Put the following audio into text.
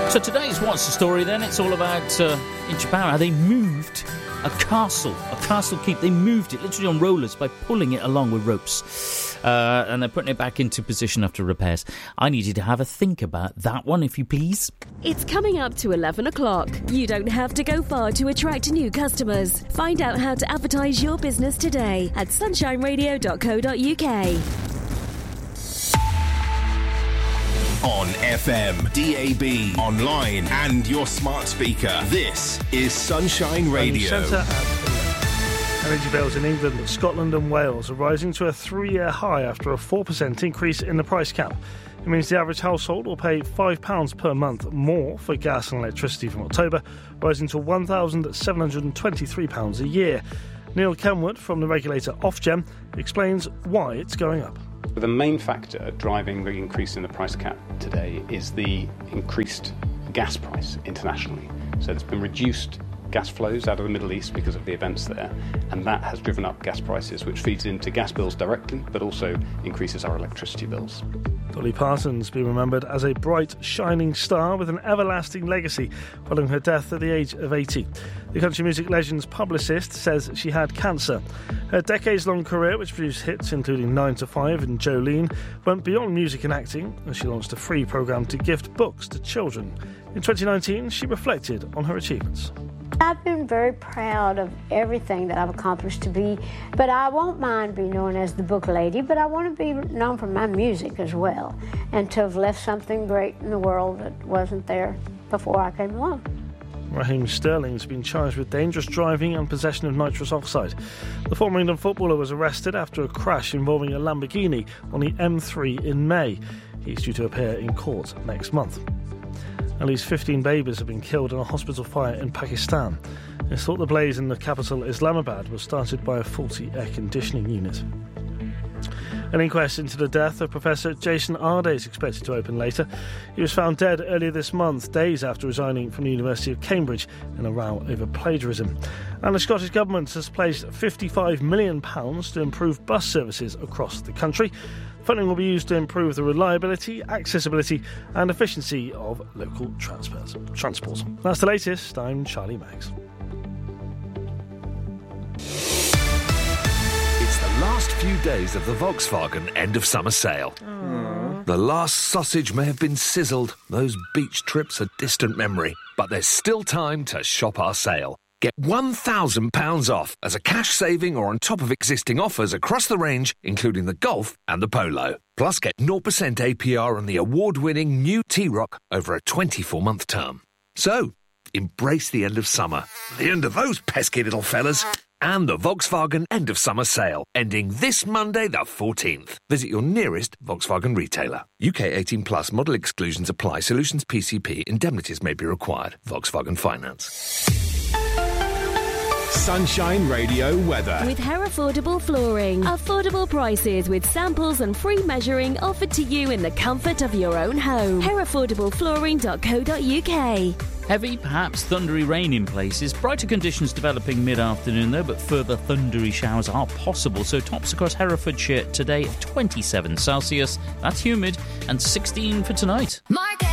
So today's What's the Story then? It's all about in Japan how they moved a castle keep. They moved it literally on rollers by pulling it along with ropes. And they're putting it back into position after repairs. I need you to have a think about that one, if you please. It's coming up to 11 o'clock. You don't have to go far to attract new customers. Find out how to advertise your business today at sunshineradio.co.uk. On FM, DAB, online and your smart speaker. This is Sunshine Radio. Energy bills in England, Scotland and Wales are rising to a 3-year high after a 4% increase in the price cap. It means the average household will pay £5 per month more for gas and electricity from October, rising to £1,723 a year. Neil Kenwood from the regulator Ofgem explains why it's going up. The main factor driving the increase in the price cap today is the increased gas price internationally. So there's been reduced gas flows out of the Middle East because of the events there, and that has driven up gas prices, which feeds into gas bills directly, but also increases our electricity bills. Dolly Parton's been remembered as a bright, shining star with an everlasting legacy following her death at the age of 80. The country music legend's publicist says she had cancer. Her decades-long career, which produced hits including 9 to 5 and Jolene, went beyond music and acting as she launched a free programme to gift books to children. In 2019, she reflected on her achievements. I've been very proud of everything that I've accomplished to be, but I won't mind being known as the book lady, but I want to be known for my music as well, and to have left something great in the world that wasn't there before I came along. Raheem Sterling's been charged with dangerous driving and possession of nitrous oxide. The former England footballer was arrested after a crash involving a Lamborghini on the M3 in May. He's due to appear in court next month. At least 15 babies have been killed in a hospital fire in Pakistan. It's thought the blaze in the capital, Islamabad, was started by a faulty air conditioning unit. An inquest into the death of Professor Jason Arde is expected to open later. He was found dead earlier this month, days after resigning from the University of Cambridge in a row over plagiarism. And the Scottish Government has placed £55 million to improve bus services across the country. Funding will be used to improve the reliability, accessibility and efficiency of local transport. That's the latest. I'm Charlie Maggs. It's the last few days of the Volkswagen end of summer sale. The last sausage may have been sizzled. Those beach trips are distant memory. But there's still time to shop our sale. Get £1,000 off as a cash saving or on top of existing offers across the range, including the Golf and the Polo. Plus, get 0% APR on the award-winning new T-Roc over a 24-month term. So, embrace the end of summer, the end of those pesky little fellas, and the Volkswagen end of summer sale, ending this Monday the 14th. Visit your nearest Volkswagen retailer. UK 18+, model exclusions apply. Solutions PCP. Indemnities may be required. Volkswagen Finance. Sunshine Radio weather. With Herefordable Flooring. Affordable prices with samples and free measuring offered to you in the comfort of your own home. HereFordableFlooring.co.uk. Heavy, perhaps thundery rain in places. Brighter conditions developing mid-afternoon though, but further thundery showers are possible. So tops across Herefordshire today, 27 Celsius. That's humid. And 16 for tonight.